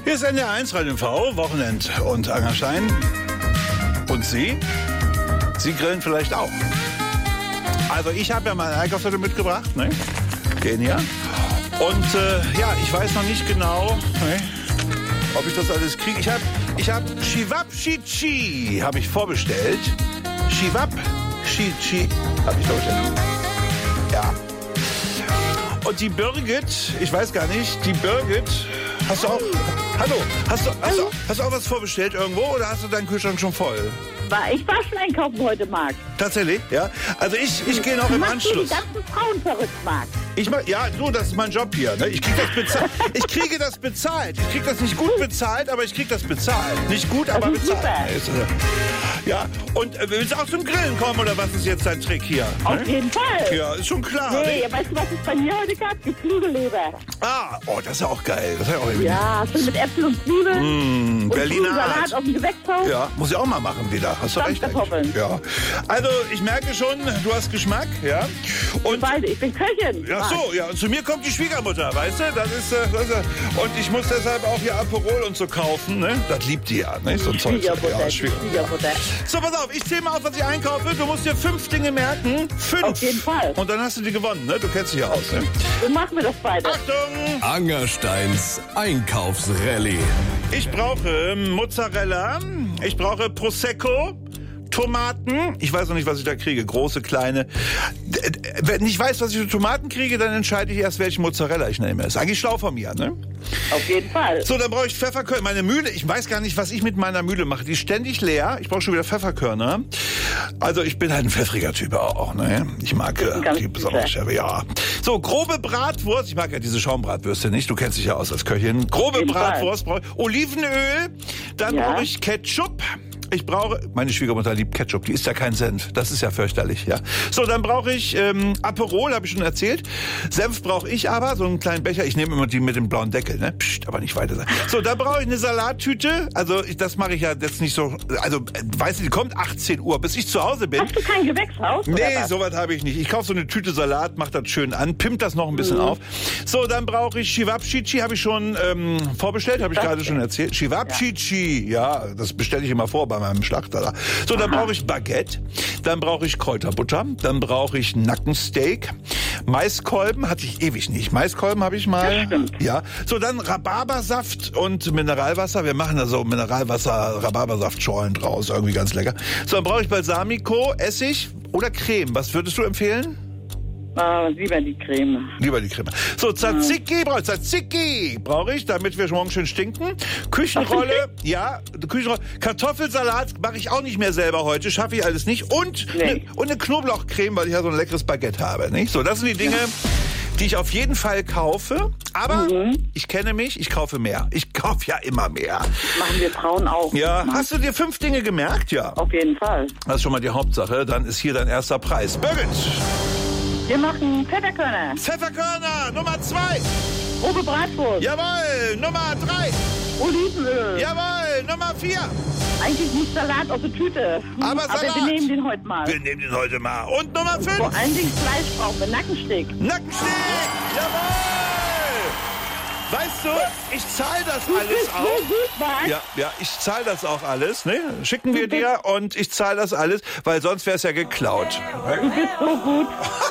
Hier ist NDR1 Radio MV, Wochenend und Angerstein. Und Sie? Sie grillen vielleicht auch. Also ich habe ja meine Einkaufszettel mitgebracht, ne? Den hier. Und ja, ich weiß noch nicht genau, ne, ob ich das alles kriege. Ich hab Chivapchichi habe ich vorbestellt. Chivapchichi habe ich vorbestellt. Ja. Und die Birgit, ich weiß gar nicht, die Birgit, hast du auch, hallo, hast du auch was vorbestellt irgendwo oder hast du deinen Kühlschrank schon voll? Ich war schon einkaufen heute, Marc. Tatsächlich, ja. Also ich gehe noch im Anschluss. Die ganzen Frauen verrückt, Marc. Ja, du, das ist mein Job hier. Ne? Ich kriege das bezahlt. Ich kriege das nicht gut bezahlt, aber ich kriege das bezahlt. Nicht gut, aber bezahlt. Super. Ja, und willst du auch zum Grillen kommen oder was ist jetzt dein Trick hier? Auf jeden Fall. Ja, ist schon klar. Nee, Ne? weißt du, was es bei mir heute gab? Geflügelleber. Ah, oh, das ist ja auch geil. Das ist ja auch irgendwie. Ja, schön mit Äpfeln und Zwiebeln. Und Berliner Salat Art. auf dem Gewächshaus. Ja, muss ich auch mal machen wieder. Hast du recht. Kartoffeln. Ja. Also, ich merke schon, du hast Geschmack, ja. Und Beide, ich bin Köchin. ach so, ja, und zu mir kommt die Schwiegermutter, weißt du? Das ist, und ich muss deshalb auch hier Aperol und so kaufen, ne? Das liebt die ja, ne? So ein Zeug. Ja, Schwiegermutter. So, pass auf, ich zähle mal auf, was ich einkaufe. Du musst dir 5 Dinge merken. 5. Auf jeden Fall. Und dann hast du die gewonnen, ne? Du kennst dich ja aus, ne? So machen wir das beide. Achtung! Angersteins Einkaufsrallye. Ich brauche Mozzarella, ich brauche Prosecco, Tomaten. Ich weiß noch nicht, was ich da kriege. Große, kleine. Wenn ich weiß, was ich für Tomaten kriege, dann entscheide ich erst, welchen Mozzarella ich nehme. Ist eigentlich schlau von mir, ne? Auf jeden Fall. So, dann brauche ich Pfefferkörner. Meine Mühle, ich weiß gar nicht, was ich mit meiner Mühle mache. Die ist ständig leer. Ich brauche schon wieder Pfefferkörner. Also ich bin halt ein pfeffriger Typ auch, ne? Ich mag die besonders Schärfe, ja. So, grobe Bratwurst. Ich mag ja diese Schaumbratwürste nicht. Du kennst dich ja aus als Köchin. Grobe Bratwurst brauche ich. Olivenöl. Dann brauche ich Ketchup. Ich brauche, meine Schwiegermutter liebt Ketchup, die isst ja keinen Senf. Das ist ja fürchterlich, ja. So, dann brauche ich Aperol, habe ich schon erzählt. Senf brauche ich aber, so einen kleinen Becher. Ich nehme immer die mit dem blauen Deckel, ne? Psst, aber nicht weiter sein. So, dann brauche ich eine Salattüte. Also, das mache ich ja jetzt nicht so, also, weißt du, die kommt 18 Uhr, bis ich zu Hause bin. Hast du kein Gewächshaus? Nee, sowas habe ich nicht. Ich kaufe so eine Tüte Salat, mach das schön an, pimmt das noch ein bisschen auf. So, dann brauche ich Chivapchichi, habe ich schon vorbestellt, habe ich gerade schon erzählt. Chivapchichi, ja, das bestelle ich immer vor bei meinem Schlachter da. So, dann brauche ich Baguette, dann brauche ich Kräuterbutter, dann brauche ich Nackensteak, Maiskolben hatte ich ewig nicht. Maiskolben habe ich mal. Ja. So, dann Rhabarbersaft und Mineralwasser. Wir machen da so Mineralwasser-Rhabarbersaftschorlen draus, irgendwie ganz lecker. So, dann brauche ich Balsamico, Essig oder Creme. Was würdest du empfehlen? Lieber die Creme. Lieber die Creme. So, Tzatziki brauche ich, damit wir morgen schön stinken. Küchenrolle, ja, Küchenrolle. Kartoffelsalat mache ich auch nicht mehr selber heute, schaffe ich alles nicht. Und eine Knoblauchcreme, weil ich ja so ein leckeres Baguette habe, nicht? So, das sind die Dinge, die ich auf jeden Fall kaufe. Aber ich kenne mich, ich kaufe mehr. Ich kaufe ja immer mehr. Machen wir Frauen auch. Ja, hast du dir 5 Dinge gemerkt? Ja. Auf jeden Fall. Das ist schon mal die Hauptsache. Dann ist hier dein erster Preis. Birgit! Wir machen Pfefferkörner. Pfefferkörner, Nummer 2. Grobe Bratwurst. Jawohl, Nummer 3. Olivenöl. Jawohl, Nummer 4. Eigentlich nicht Salat aus der Tüte. Aber Salat. wir nehmen den heute mal. Wir nehmen den heute mal. Und Nummer 5. Vor allen Dingen Fleisch brauchen wir. Nackensteak. Nackensteak. Jawohl. Weißt du, ich zahle das alles auch. Ja, ich zahle das auch alles. Ne? Schicken wir dir und ich zahle das alles, weil sonst wäre es ja geklaut. Du bist so gut.